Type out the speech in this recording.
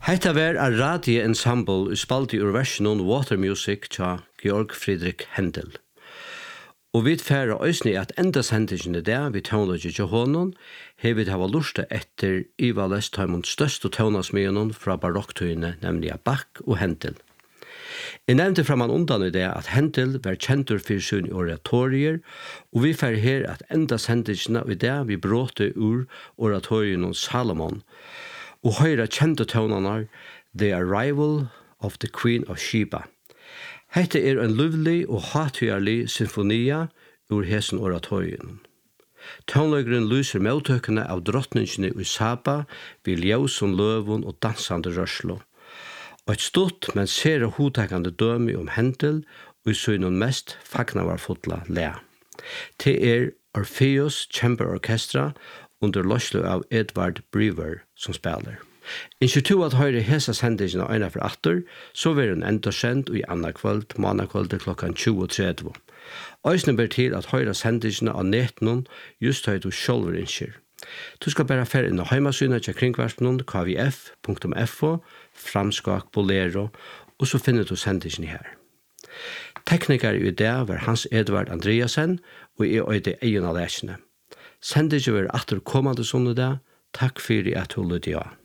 Hetta var a radioensemble spalti ur versionen Water Music tja Georg Friedrich Händel. Og vi færa òsni at enda sendingen der vi tónleggja til honom, hevit hava lusta etter Ivalest Taimund største tónasmyenen fra barokktøyene, nemlig Bach og Händel. Jeg nevnte framan undan i det at Händel var kjentur for sin oratorier, og vi færa her at enda sendingen i det vi bråte ur oratorien om Salomon, og høyra kjente tónanar The Arrival of the Queen of Sheba. Hette en lovlig og hatøyerlig symfonia ur hesen oratorien. Tónleggeren lyser mottøkene av drottningene i Saba, vid ljøsen løven og dansande rørslo. Og et stort, men sere hodtakende døme om Händel, og i søgnen mest fagnavarfotla lea. Det Orpheus Chamber Orchestra, under løslo av Edvard Brewer som spiller. Ikke to at høyre hesa sendingen av øyne for atter, så vil den enda sendt i andre kveld, månedkveldet klokkan 20:30. Øysene ber til at høyre sendingen av nettenen just høyre du sjølver innskjer. Du skal bare fære inn av heimasynet til kringversen kvf.fo, framskak bolero, og så finner du sendingen her. Tekniker i det var Hans Edvard Andreasen, og jeg øyde egen av lesene. Sendingen var atter kommende sånne det. Takk for at du lytte ja.